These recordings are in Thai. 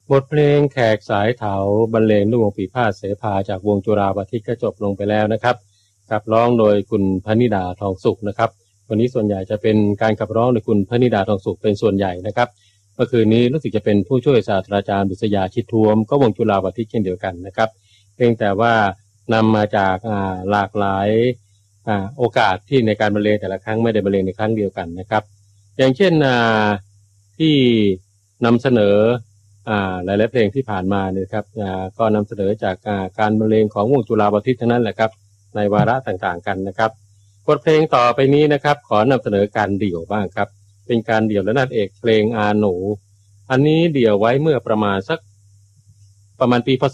บทเพลงแขกสายเถาบรรเลงด้วยวงปีพาทย์เสภาจากวงจุฬาภทิตก็จบลงไปแล้วนะครับขับร้องโดยคุณพนิดาทองสุขนะครับวันนี้ส่วนใหญ่จะเป็นการขับร้องโดยคุณพนิดาทองสุขเป็นส่วนใหญ่นะครับเมื่อคืนนี้รู้สึกจะเป็นผู้ช่วยศาสตราจารย์บุษยาชิดท้วมก็วงจุฬาภทิตเช่นเดียวกันนะครับเพียงแต่ว่านำมาจากหลากหลายโอกาสที่ในการบรรเลงแต่ละครั้งไม่ได้บรรเลงในครั้งเดียวกันนะครับอย่างเช่นที่นำเสนอหลายๆเพลงที่ผ่านมาเนี่ยครับก็นำเสนอจากการบรรเลงของวงจุฬาภทิตทั้งนั้นแหละครับในวาระต่างๆกันนะครับบทเพลงต่อไปนี้นะครับขอนำเสนอการเดี่ยวบ้างครับเป็นการเดี่ยวและนาฏเอกเพลงอาหนูอันนี้เดี่ยวไว้เมื่อประมาณปีพศ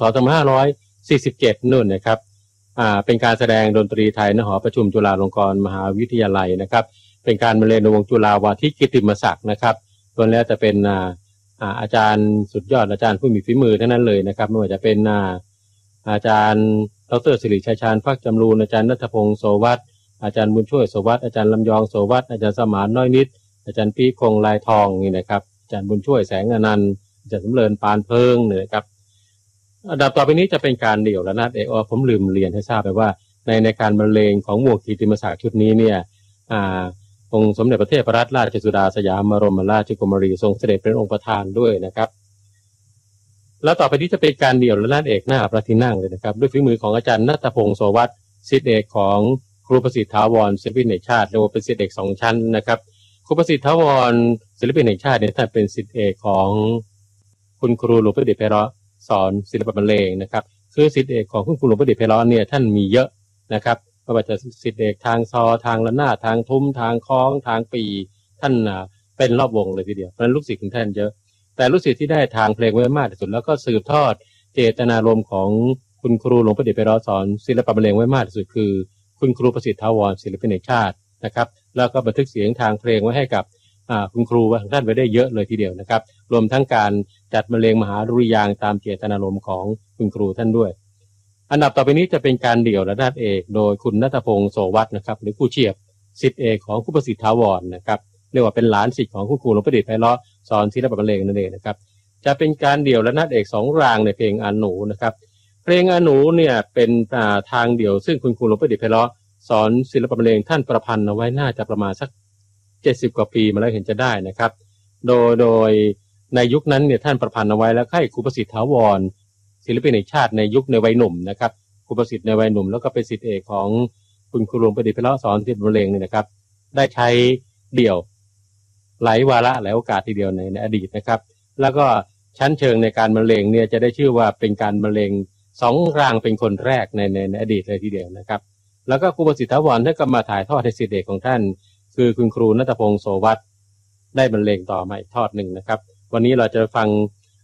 2547นู่นนะครับเป็นการแสดงดนตรีไทยณหอประชุมจุฬาลงกรณ์มหาวิทยาลัยนะครับเป็นการบรรเลงในวงจุฬาวาทิตกิตติมศักดิ์นะครับส่วนแล้วจะเป็นอาจารย์สุดยอดอาจารย์ผู้มีฝีมือทั้งนั้นเลยนะครับไม่ว่าจะเป็นอาจารย์ดร.ศิริชัยชาญภักจำรูนอาจารย์ณัฐพงศ์โสวัตรอาจารย์บุญช่วยโสวัตรอาจารย์ลำยองโสวัตรอาจารย์สมานน้อยนิดอาจารย์ปีคงลายทองนี่นะครับอาจารย์บุญช่วยแสงอนันต์อาจารย์สำเริญปานเพิงเนี่ยนะครับอันดับต่อไปนี้จะเป็นการเดี่ยวและนาฏเอกผมลืมเรียนให้ทราบไปว่าในการบรรเลงของวงกิตติมศักดิ์ชุดนี้เนี่ยองค์สมเด็จพระเทพรัตนราชสุดาสยามบรมราชกุมารีทรงเสด็จเป็นองค์ประธานด้วยนะครับแล้วต่อไปนี้จะเป็นการเดี่ยวและนาฏเอกหน้าพระที่นั่งเลยนะครับด้วยฝีมือของอาจารย์ณัฐพงศ์โสวัตรศิษย์เอกของครูประสิทธิ์ถาวรศิลปินแห่งชาติเรียกว่าเป็นศิษย์เอก2ชั้นนะครับครูประสิทธิ์ถาวรศิลปินแห่งชาติเนี่ยท่านเป็นศิษย์เอกของคุณครูหลวงพ่อเดชไพเราะสอนศิลปบรรเลงนะครับคือศิษย์เอกของคุณครูหลวงพ่อเดชไพเราะเนี่ยท่านมีเยอะนะครับไม่ว่าจะศิษย์เอกทางซอทางระนาดทางทุ้มทางคล้องทางปีท่านเป็นรอบวงเลยทีเดียวเพราะฉะนั้นลูกศิษย์ของท่านเยอะแต่ลูกศิษย์ที่ได้ทางเพลงไว้มากที่สุดแล้วก็สืบทอดเจตนารมณ์ของคุณครูหลวงพ่อเดชไพเราะสอนศิลปบรรเลงไว้มากที่สุดคือคุณครูประสิทธิ์ถาวรศิลปินแห่งชาตินะครับแล้วก็บันทึกเสียงทางเพลงไว้ให้กับคุณครูของท่านไว้ได้เยอะเลยทีเดียวนะครับรวมทั้งการจัดบรรเลงมหาดุริยางค์ตามเจตนารมณ์ของคุณครูท่านด้วยอันดับต่อไปนี้จะเป็นการเดี่ยวและนาฏเอกโดยคุณณัฐพงศ์โสวัตรนะครับหรือครูเฉียบศิษย์เอกของครูประสิทธิ์ถาวรนะครับเรียกว่าเป็นหลานศิษย์ของคุณครูหลวงพ่อเดชไพเราะสอนศิลปบรรเลงนั่นเองนะครับจะเป็นการเดี่ยวและนาฏเอก2รางในเพลงอาหนูนะครับเพลงอาหนูเนี่ยเป็นทางเดี่ยวซึ่งคุณครูหลวงพ่อเดชไพเราะสอนศิลปบรรเลงท่านประพันธ์เอาไว้น่าจะประมาณสัก70กว่าปีมาแล้วเห็นจะได้นะครับโดยในยุคนั้นเนี่ยท่านประพันธ์เอาไว้แล้วให้ครูประสิทธิ์ถาวรศิลปินแห่งชาติในยุคในวัยหนุ่มนะครับครูประสิทธิ์ในวัยหนุ่มแล้วก็เป็นศิษย์เอกของคุณครูหลวงพ่อเดชไพเราะสอนศิลปบรรเลงเนี่ยนะครับได้ใช้เดี่ยวหลายวาระหลายโอกาสทีเดียวในอดีตนะครับแล้วก็ชั้นเชิงในการบรรเลงเนี่ยจะได้ชื่อว่าเป็นการบรรเลง2รางเป็นคนแรกในอดีตเลยทีเดียวนะครับแล้วก็ครูประสิทธิ์ถาวรท่านก็มาถ่ายทอดให้ศิษย์เอกของท่านคือคุณครูณัฐพงศ์โสวัตรได้บรรเลงต่อมาอีกทอดหนึ่งนะครับวันนี้เราจะฟัง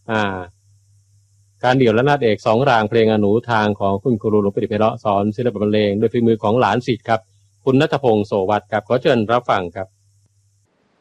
การเดี่ยวและนาฏเอก2รางเพลงอาหนูทางของคุณครูหลวงพ่อเดชไพเราะสอนศิลปบรรเลงด้วยฝีมือของหลานศิษย์ครับคุณณัฐพงศ์โสวัตรครับขอเชิญรับฟังครับ